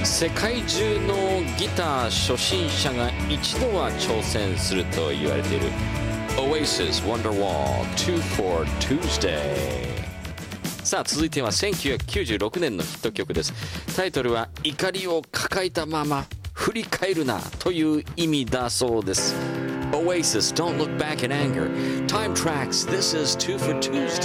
世界中のギター初心者が一度は挑戦すると言われている Oasis Wonderwall 2 for Tuesday。 さあ続いては1996年のヒット曲です。タイトルは怒りを抱えたまま振り返るなという意味だそうです。 Oasis Don't Look Back in Anger Time Tracks This is 2 for Tuesday